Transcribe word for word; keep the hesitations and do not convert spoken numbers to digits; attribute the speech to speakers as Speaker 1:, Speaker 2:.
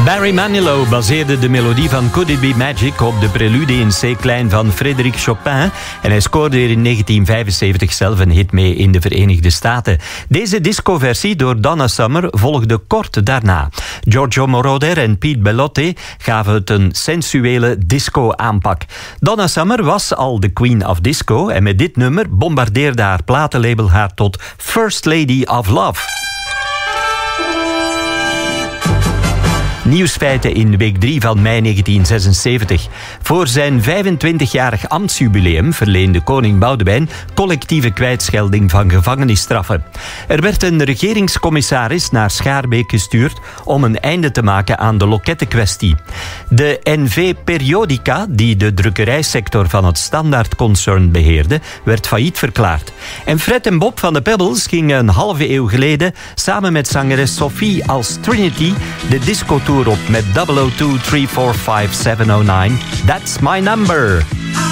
Speaker 1: Barry Manilow baseerde de melodie van Could It Be Magic op de prelude in C-klein van Frédéric Chopin en hij scoorde er in negentien vijfenzeventig zelf een hit mee in de Verenigde Staten. Deze discoversie door Donna Summer volgde kort daarna. Giorgio Moroder en Pete Bellotti gaven het een sensuele disco-aanpak. Donna Summer was al de Queen of Disco en met dit nummer bombardeerde haar platenlabel haar tot First Lady of Love. Nieuwsfeiten in week drie van mei negentien zesenzeventig. Voor zijn vijfentwintigjarig ambtsjubileum verleende koning Boudewijn collectieve kwijtschelding van gevangenisstraffen. Er werd een regeringscommissaris naar Schaarbeek gestuurd om een einde te maken aan de lokettenkwestie. De N V Periodica, die de drukkerijsector van het Standaard-concern beheerde, werd failliet verklaard. En Fred en Bob van de Pebbles gingen een halve eeuw geleden samen met zangeres Sophie als Trinity de discotour op met double oh two, three four five, seven oh nine. That's my number.